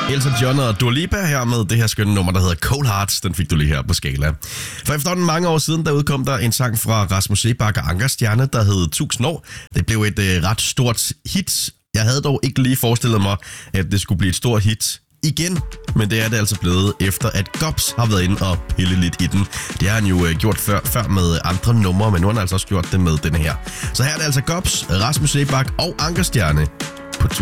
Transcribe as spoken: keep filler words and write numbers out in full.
Elton John og Dua Lipa her med det her skønne nummer, der hedder Cold Hearts. Den fik du lige her på Skala. For efterhånden mange år siden, der udkom der en sang fra Rasmus Seebach og Anker Stjerne, der hed tusind år. Det blev et øh, ret stort hit. Jeg havde dog ikke lige forestillet mig, at det skulle blive et stort hit igen, men det er det altså blevet, efter at Gobs har været inde og pille lidt i den. Det har han jo øh, gjort før, før med andre numre, men nu har han altså også gjort det med den her. Så her er det altså Gobs, Rasmus Seebach og Anker Stjerne.